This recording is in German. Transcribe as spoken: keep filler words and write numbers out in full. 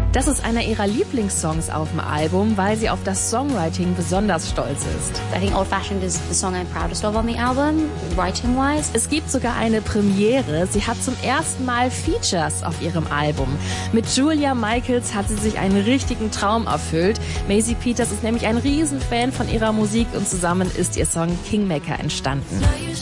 Das ist einer ihrer Lieblingssongs auf dem Album, weil sie auf das Songwriting besonders stolz ist. I think Old Fashioned is the song I'm proudest of on the album, writing-wise. Es gibt sogar eine Premiere. Sie hat zum ersten Mal Features auf ihrem Album. Mit Julia Michaels hat sie sich einen richtigen Traum erfüllt. Maisie Peters ist nämlich ein Riesenfan von ihrer Musik und zusammen ist ihr Song Kingmaker entstanden.